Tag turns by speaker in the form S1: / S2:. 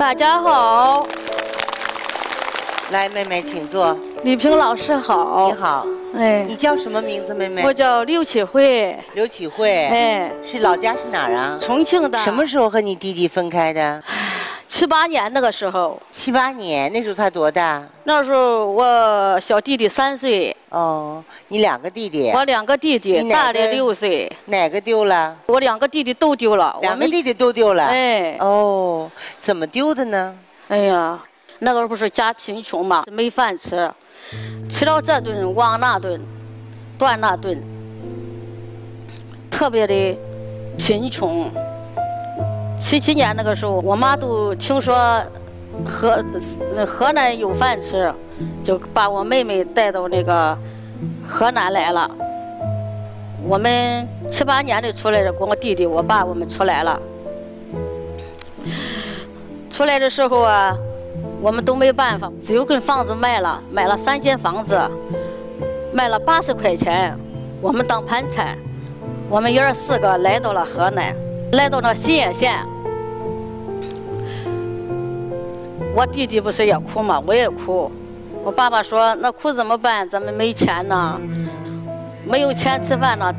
S1: 大家好，
S2: 来，妹妹请坐。
S1: 李萍老师好。
S2: 你好，你叫什么名字，妹妹？
S1: 我叫刘启慧。
S2: 刘启慧。是老家是哪儿啊？
S1: 重庆的。
S2: 什么时候和你弟弟分开的
S1: ？7、8年那个时候。
S2: 7、8年，那时候他多大？
S1: 那时候我小弟弟3岁。
S2: 哦，你2个弟弟？
S1: 我2个弟弟，大的6岁。
S2: 哪个丢了？
S1: 我2个弟弟都丢了。
S2: 2个弟弟都丢了？
S1: 哦，
S2: 怎么丢的呢？
S1: 哎呀，那个时候不是家贫穷嘛，没饭吃，吃了这顿忘那顿，断那顿，特别的贫穷。77年那个时候，我妈都听说河南有饭吃，就把我妹妹带到那个河南来了。我们7、8年的出来的，跟我弟弟、我爸，我们出来了。出来的时候啊，我们都没办法，只有跟房子卖了3间房子，卖了80块钱，我们当盘缠。我们爷儿4个来到了河南，来到了新野县。我弟弟不是也哭吗？我也哭。我爸爸说：“那哭怎么办？咱们没钱呢，没有钱吃饭呢。”